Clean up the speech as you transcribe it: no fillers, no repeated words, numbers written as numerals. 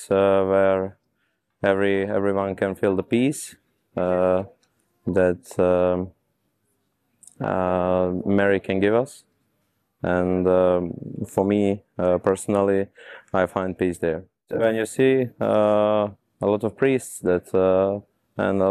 where everyone can feel the peace that Mary can give us. And for me personally, I find peace there. When you see a lot of priests and